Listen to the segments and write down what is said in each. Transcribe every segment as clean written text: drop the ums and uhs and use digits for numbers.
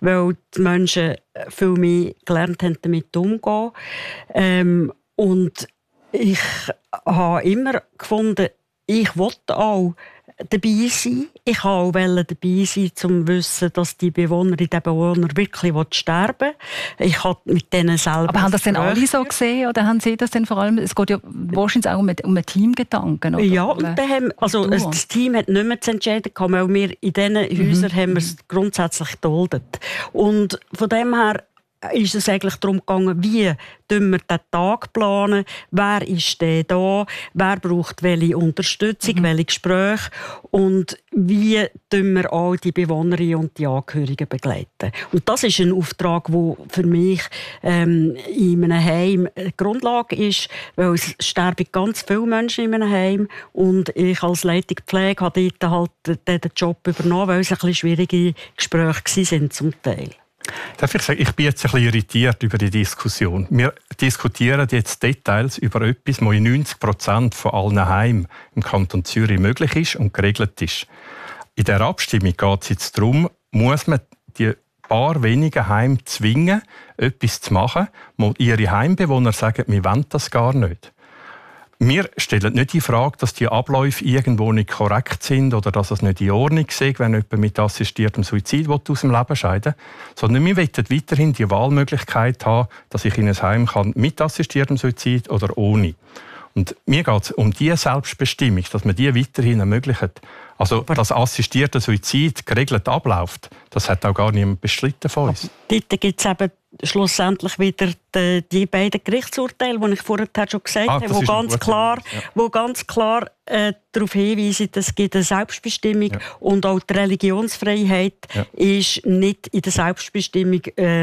weil die Menschen viel mehr gelernt haben, damit umzugehen. Und ich habe immer gefunden, ich wollte auch dabei sein. Ich wollte auch dabei sein, um zu wissen, dass die Bewohnerinnen und Bewohner wirklich sterben wollen. Ich habe mit denen selber... Aber haben das denn alle so gesehen? Oder haben Sie das denn vor allem... Es geht ja wahrscheinlich auch um einen Teamgedanken, oder? Ja, und dann haben, das Team hat nicht mehr zu entscheiden, weil wir in diesen Häusern haben wir es grundsätzlich geduldet. Und von dem her ist es eigentlich darum gegangen, wie planen wir den Tag planen, wer ist denn da, wer braucht welche Unterstützung, welche Gespräche und wie wir auch die Bewohnerinnen und die Angehörigen begleiten. Und das ist ein Auftrag, der für mich in einem Heim eine Grundlage ist, weil es sterben ganz viele Menschen in einem Heim und ich als Leitung Pflege habe dort halt den Job übernommen, weil es ein bisschen schwierige Gespräche waren zum Teil. Darf ich sagen, ich bin jetzt ein bisschen irritiert über die Diskussion. Wir diskutieren jetzt Details über etwas, was in 90% von allen Heimen im Kanton Zürich möglich ist und geregelt ist. In der Abstimmung geht es jetzt darum, muss man die paar wenige Heime zwingen, etwas zu machen, wo ihre Heimbewohner sagen, wir wollen das gar nicht. Wir stellen nicht die Frage, dass die Abläufe irgendwo nicht korrekt sind oder dass es nicht in Ordnung ist, wenn jemand mit assistiertem Suizid aus dem Leben scheiden will, sondern wir wollen weiterhin die Wahlmöglichkeit haben, dass ich in ein Heim kann mit assistiertem Suizid oder ohne. Und mir geht es um diese Selbstbestimmung, dass man die weiterhin ermöglicht. Also, dass assistierter Suizid geregelt abläuft, das hat auch gar niemand bestritten von uns. Dort gibt es eben schlussendlich wieder die beiden Gerichtsurteile, die ich vorher schon gesagt habe, wo ganz klar darauf hinweisen, dass es eine Selbstbestimmung und auch die Religionsfreiheit ist nicht in der Selbstbestimmung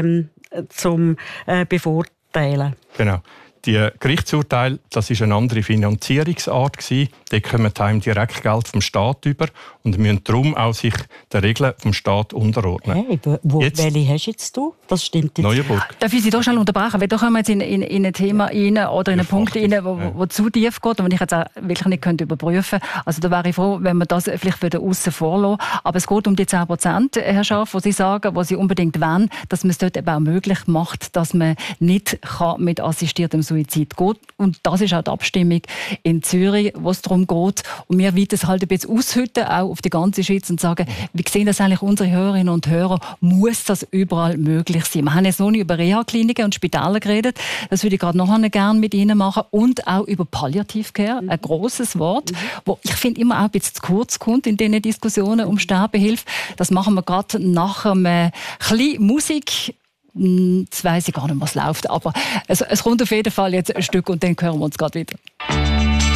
zum Bevorteilen. Genau. Die Gerichtsurteile, das war eine andere Finanzierungsart. Da kommen die Heime direkt Geld vom Staat über und müssen darum auch sich den Regeln vom Staat unterordnen. Hey, welche hast jetzt du? Das stimmt jetzt. Neuenburg. Darf ich Sie da schnell unterbrechen? Weil da kommen wir jetzt in ein Thema rein oder in einen Punkt rein, wo zu tief geht und ich jetzt auch wirklich nicht überprüfen könnte. Also da wäre ich froh, wenn wir das vielleicht aussen vor lassen. Aber es geht um die 10%, Herr Schaaf, wo Sie sagen, wo Sie unbedingt wollen, dass man es dort eben auch möglich macht, dass man nicht mit assistiertem Suizid geht. Und das ist auch die Abstimmung in Zürich, wo es darum geht. Und wir wollen es halt ein bisschen aushütten, auch auf die ganze Schweiz und sagen, wie sehen das eigentlich unsere Hörerinnen und Hörer? Muss das überall möglich sein? Wir haben jetzt noch nicht über Reha-Kliniken und Spitäler geredet. Das würde ich gerade noch gerne mit Ihnen machen. Und auch über Palliative-Care, ein grosses Wort, wo ich finde immer auch ein bisschen zu kurz kommt in diesen Diskussionen um Sterbehilfe. Das machen wir gerade nach einem bisschen Musik. Jetzt weiss ich gar nicht, was läuft, aber es kommt auf jeden Fall jetzt ein Stück und dann hören wir uns gerade wieder.